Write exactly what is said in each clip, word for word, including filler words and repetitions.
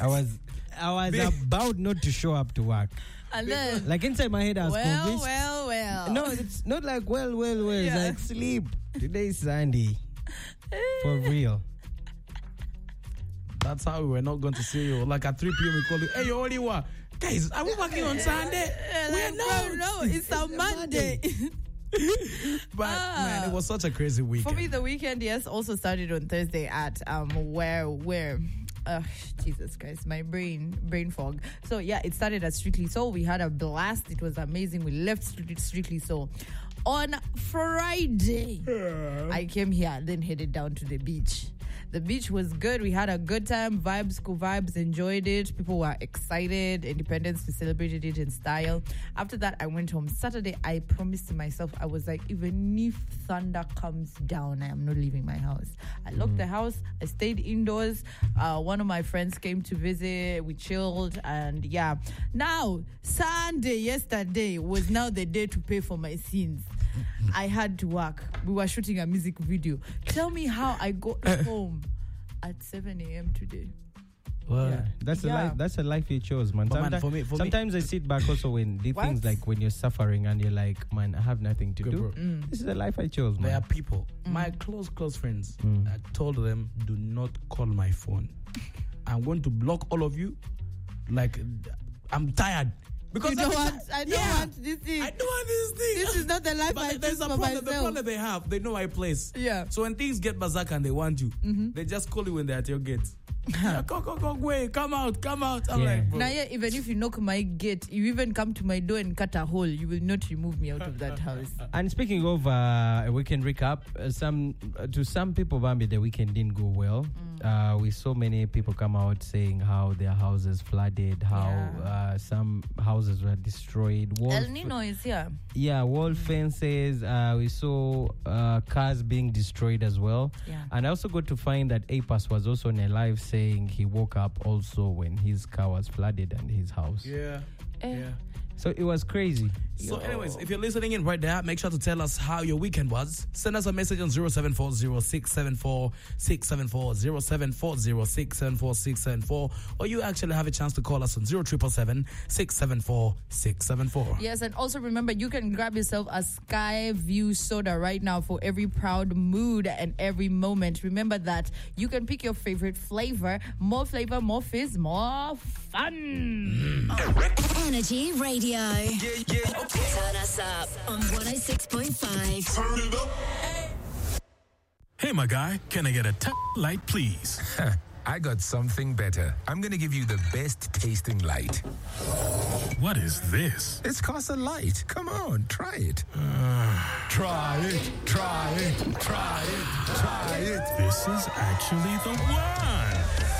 I was I was about not to show up to work. And then, like inside my head, I was well, convinced. well, well. No, it's not like well, well, well. Yeah. It's like sleep. Today is Sunday. For real. That's how we were not going to see you. Like at three p.m. we call you, hey, you only what? Guys, are we working on Sunday? We're not. No, it's a Monday. But Ah. man, it was such a crazy weekend. For me, the weekend, yes, also started on Thursday at um where where. Uh, Jesus Christ, my brain, brain fog. So yeah, it started at Strictly Soul. We had a blast. It was amazing. We left Strictly, Strictly Soul on Friday. I came here, then headed down to the beach. The beach was good. We had a good time. Vibes, cool vibes. Enjoyed it. People were excited. Independence, we celebrated it in style. After that, I went home. Saturday, I promised to myself, I was like, even if thunder comes down, I am not leaving my house. I locked mm. the house. I stayed indoors. Uh, one of my friends came to visit. We chilled. And yeah. Now, Sunday, yesterday, was now the day to pay for my sins. I had to work. We were shooting a music video. Tell me how I got home at seven a.m. today. Well, yeah. that's yeah. a life. That's a life you chose, man. But Sometimes, man, for me, for sometimes me. I sit back also when the What? things like when you're suffering and you're like, man, I have nothing to Good, do. bro. Mm. This is the life I chose, man. There are people, Mm. my close, close friends, Mm. I told them, do not call my phone. I'm going to block all of you. Like, I'm tired. Because You don't every want, ti- I don't yeah, want this thing. I don't want this thing. This is not the life But I there's choose a for problem. myself. The problem they have, they know my place. Yeah. So when things get berserk and they want you, Mm-hmm. they just call you when they're at your gate. Yeah, go, go, go, away. Come out, come out. I'm Yeah. like, bro. Now, yeah, even if you knock my gate, you even come to my door and cut a hole, you will not remove me out of that house. And speaking of uh, a weekend recap, uh, some uh, to some people, Bambi, the weekend didn't go well. Mm. Uh, we saw many people come out saying how their houses flooded, how Yeah. uh, some houses were destroyed. Wall El Nino is here. Yeah, wall fences. Uh, we saw uh, cars being destroyed as well. Yeah. And I also got to find that Apas was also on a live saying he woke up also when his car was flooded and his house. Yeah, Eh. yeah. So it was crazy. So anyways, if you're listening in right there, make sure to tell us how your weekend was. Send us a message on zero seven four zero six seven four six seven four, zero seven four zero six seven four six seven four, or you actually have a chance to call us on zero triple seven six seven four six seven four. Yes, and also remember, you can grab yourself a Sky View soda right now for every proud mood and every moment. Remember that you can pick your favorite flavor. More flavor, more fizz, more fun. Mm. Energy Radio. Yeah, yeah, okay. Turn us up on one oh six point five. Turn it up. Hey, my guy, can I get a t- light, please? I got something better. I'm going to give you the best tasting light. What is this? It's Casa Light. Come on, try it. Uh, Try it, try it, try it, try it. this is actually the one.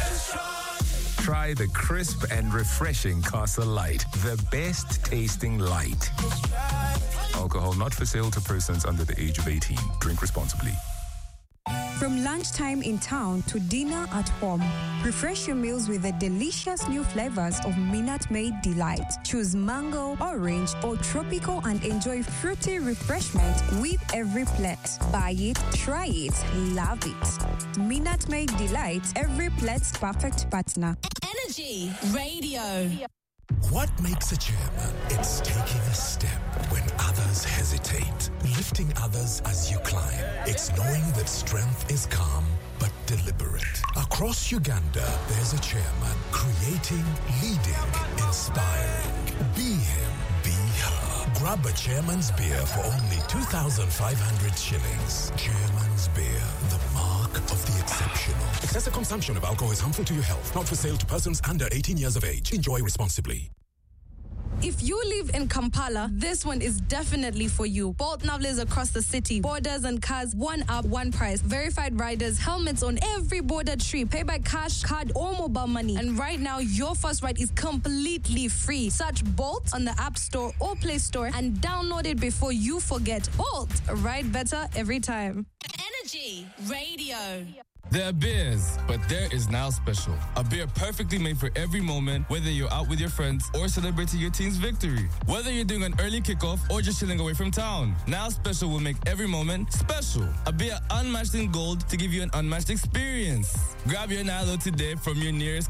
Try the crisp and refreshing Casa Light. The best tasting light. Alcohol not for sale to persons under the age of eighteen. Drink responsibly. From lunchtime in town to dinner at home, refresh your meals with the delicious new flavors of Minute Maid Delight. Choose mango, orange, or tropical and enjoy fruity refreshment with every plate. Buy it, try it, love it. Minute Maid Delight, every plate's perfect partner. Energy Radio. What makes a chairman? It's taking a step when others hesitate, lifting others as you climb. It's knowing that strength is calm but deliberate. Across Uganda, there's a chairman creating, leading, inspiring. Be him, be her. Grab a chairman's beer for only two thousand five hundred shillings. Chairman's beer, the mark of the exceptional. Excessive consumption of alcohol is harmful to your health. Not for sale to persons under eighteen years of age. Enjoy responsibly. If you live in Kampala, this one is definitely for you. Bolt now lives across the city. Borders and cars, one up, one price. Verified riders, helmets on every border trip. Pay by cash, card, or mobile money. And right now, your first ride is completely free. Search Bolt on the App Store or Play Store and download it before you forget. Bolt, ride better every time. Energy Radio. There are beers, but there is now special. A beer perfectly made for every moment, whether you're out with your friends or celebrating your team's victory. Whether you're doing an early kickoff or just chilling away from town. Now Special will make every moment special. A beer unmatched in gold to give you an unmatched experience. Grab your Nilo today from your nearest